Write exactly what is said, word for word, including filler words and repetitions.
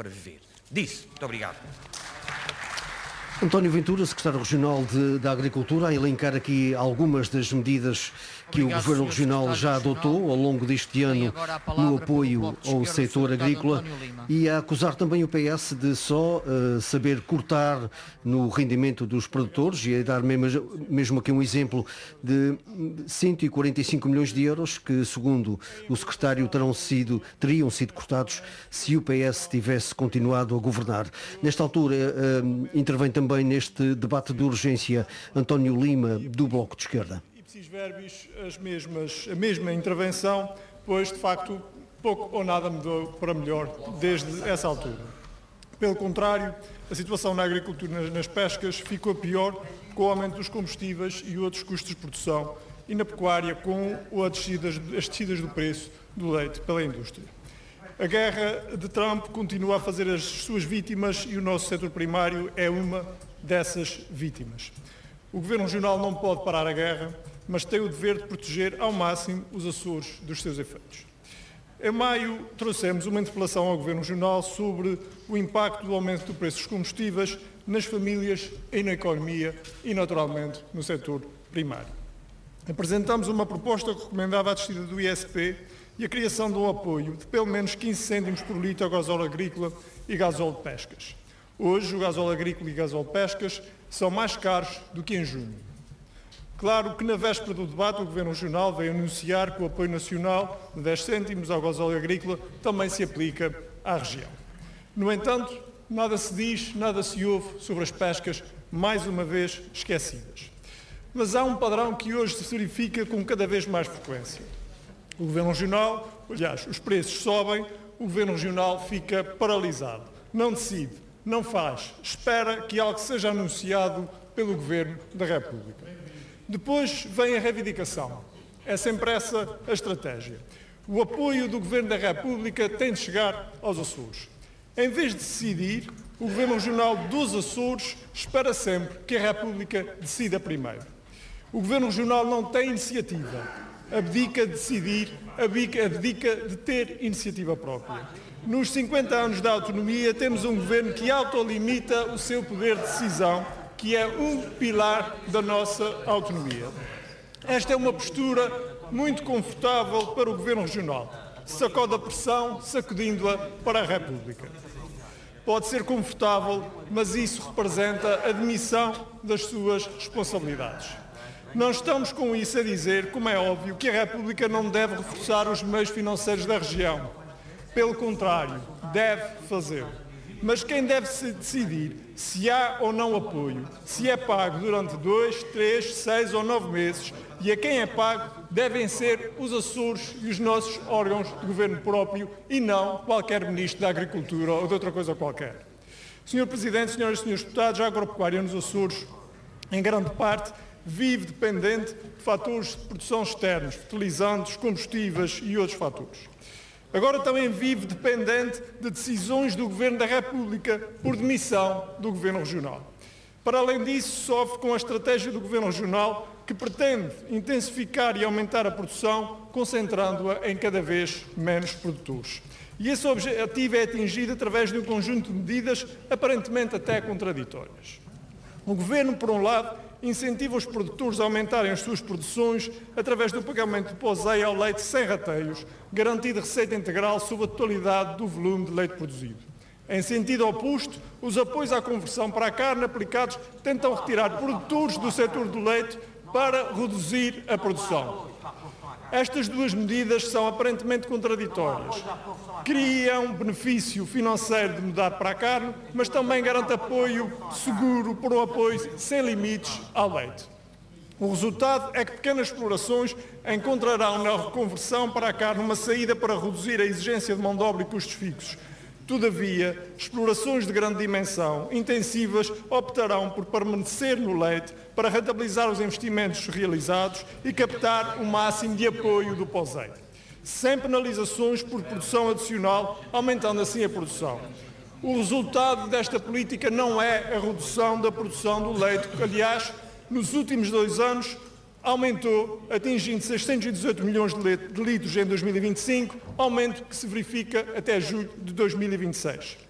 para viver. Disse. Muito obrigado. António Ventura, Secretário Regional de, da Agricultura, a elencar aqui algumas das medidas que Obrigado, o Governo Regional já adotou ao longo deste ano no apoio ao setor agrícola e a acusar também o P S de só uh, saber cortar no rendimento dos produtores e a dar mesmo, mesmo aqui um exemplo de cento e quarenta e cinco milhões de euros que, segundo o Secretário, terão sido, teriam sido cortados se o P S tivesse continuado a governar. Nesta altura, uh, intervém também neste debate de urgência António Lima, do Bloco de Esquerda. Ipsis verbis, as mesmas, a mesma intervenção, pois de facto pouco ou nada mudou para melhor desde essa altura. Pelo contrário, a situação na agricultura e nas pescas ficou pior com o aumento dos combustíveis e outros custos de produção e na pecuária com as descidas, as descidas do preço do leite pela indústria. A guerra de Trump continua a fazer as suas vítimas e o nosso setor primário é uma dessas vítimas. O Governo Regional não pode parar a guerra, mas tem o dever de proteger ao máximo os Açores dos seus efeitos. Em maio, trouxemos uma interpelação ao Governo Regional sobre o impacto do aumento do preço dos combustíveis nas famílias e na economia e, naturalmente, no setor primário. Apresentamos uma proposta que recomendava a descida do I S P e a criação de um apoio de pelo menos quinze cêntimos por litro ao gasóleo agrícola e gasóleo de pescas. Hoje, o gasóleo agrícola e gasóleo de pescas são mais caros do que em junho. Claro que na véspera do debate o Governo Regional veio anunciar que o apoio nacional de dez cêntimos ao gasóleo agrícola também se aplica à região. No entanto, nada se diz, nada se ouve sobre as pescas, mais uma vez esquecidas. Mas há um padrão que hoje se verifica com cada vez mais frequência. O Governo Regional, aliás, os preços sobem, o Governo Regional fica paralisado, não decide, não faz, espera que algo seja anunciado pelo Governo da República. Depois vem a reivindicação. É sempre essa a estratégia. O apoio do Governo da República tem de chegar aos Açores. Em vez de decidir, o Governo Regional dos Açores espera sempre que a República decida primeiro. O Governo Regional não tem iniciativa, abdica de decidir, abdica, abdica de ter iniciativa própria. Nos cinquenta anos da autonomia, temos um Governo que autolimita o seu poder de decisão, que é um pilar da nossa autonomia. Esta é uma postura muito confortável para o Governo Regional. Sacode a pressão, sacudindo-a para a República. Pode ser confortável, mas isso representa a demissão das suas responsabilidades. Não estamos com isso a dizer, como é óbvio, que a República não deve reforçar os meios financeiros da região. Pelo contrário, deve fazê-lo. Mas quem deve decidir se há ou não apoio, se é pago durante dois, três, seis ou nove meses e a quem é pago devem ser os Açores e os nossos órgãos de governo próprio e não qualquer ministro da Agricultura ou de outra coisa qualquer. senhor Presidente, senhoras e senhores deputados, a agropecuária nos Açores, em grande parte, vive dependente de fatores de produção externos, fertilizantes, combustíveis e outros fatores. Agora também vive dependente de decisões do Governo da República por demissão do Governo Regional. Para além disso, sofre com a estratégia do Governo Regional que pretende intensificar e aumentar a produção, concentrando-a em cada vez menos produtores. E esse objetivo é atingido através de um conjunto de medidas aparentemente até contraditórias. O Governo, por um lado, incentiva os produtores a aumentarem as suas produções através do pagamento de poseia ao leite sem rateios, garantindo receita integral sobre a totalidade do volume de leite produzido. Em sentido oposto, os apoios à conversão para a carne aplicados tentam retirar produtores do setor do leite para reduzir a produção. Estas duas medidas são aparentemente contraditórias. Criam benefício financeiro de mudar para a carne, mas também garante apoio seguro por um apoio sem limites ao leite. O resultado é que pequenas explorações encontrarão na reconversão para a carne uma saída para reduzir a exigência de mão de obra e custos fixos. Todavia, explorações de grande dimensão, intensivas, optarão por permanecer no leite para rentabilizar os investimentos realizados e captar o máximo de apoio do poseio, sem penalizações por produção adicional, aumentando assim a produção. O resultado desta política não é a redução da produção do leite, que, aliás, nos últimos dois anos, aumentou, atingindo seiscentos e dezoito milhões de litros em dois mil e vinte e cinco, aumento que se verifica até julho de dois mil e vinte e seis.